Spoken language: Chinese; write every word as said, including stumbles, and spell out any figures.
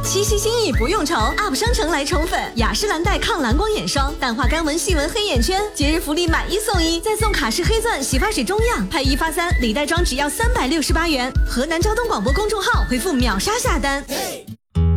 七夕心意不用愁 ，Up 商城来宠粉，雅诗兰黛抗蓝光眼霜，淡化干纹细纹黑眼圈，节日福利买一送一，再送卡诗黑钻洗发水中样，配一发三，礼袋装只要三百六十八元。河南交通广播公众号回复秒杀下单。